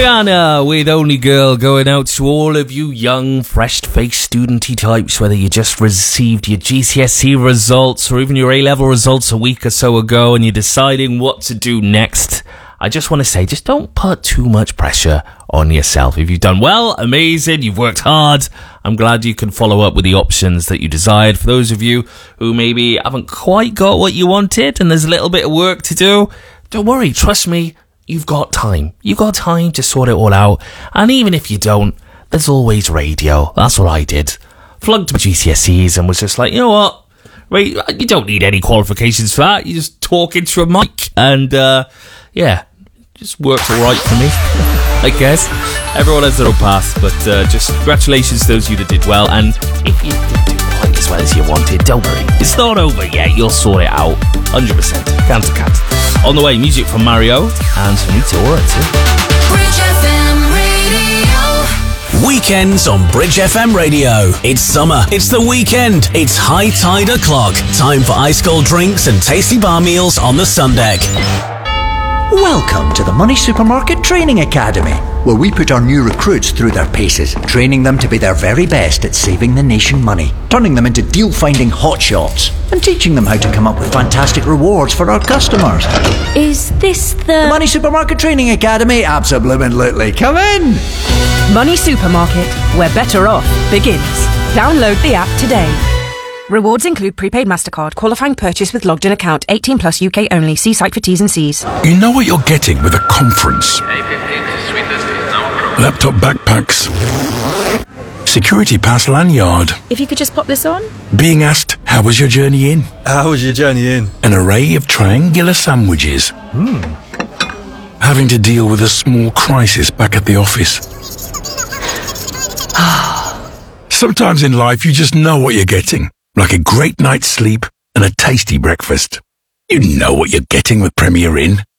Rihanna with Only Girl, going out to all of you young, fresh-faced studenty types, whether you just received your GCSE results or even your A-level results a week or so ago and you're deciding what to do next. I just want to say, just don't put too much pressure on yourself. If you've done well, amazing, you've worked hard. I'm glad you can follow up with the options that you desired. For those of you who maybe haven't quite got what you wanted and there's a little bit of work to do, don't worry, trust me, you've got time. You've got time to sort it all out. And even if you don't, there's always radio. That's what I did. Flunked my GCSEs and was just like, you know what? Right, you don't need any qualifications for that. You just talk into a mic and, yeah, just worked all right for me, I guess. Everyone has their own path, but just congratulations to those of you that did well. And if you didn't do quite as well as you wanted, don't worry. It's not over yet. You'll sort it out. 100%. Can to cat. On the way, music from Mario and Sonita Ora too. Bridge FM Radio. Weekends on Bridge FM Radio. It's summer. It's the weekend. It's high tide o'clock. Time for ice cold drinks and tasty bar meals on the sun deck. Welcome to the Money Supermarket Training Academy, where we put our new recruits through their paces, training them to be their very best at saving the nation money, turning them into deal-finding hotshots, and teaching them how to come up with fantastic rewards for our customers. Is this the Money Supermarket Training Academy? Absolutely. Come in! Money Supermarket, where better off begins. Download the app today. Rewards include prepaid MasterCard, qualifying purchase with logged in account, 18 plus UK only. See site for T's and C's. You know what you're getting with a conference. Laptop backpacks. Security pass lanyard. If you could just pop this on. Being asked, how was your journey in? How was your journey in? An array of triangular sandwiches. Having to deal with a small crisis back at the office. Sometimes in life you just know what you're getting. Like a great night's sleep and a tasty breakfast. You know what you're getting with Premier Inn.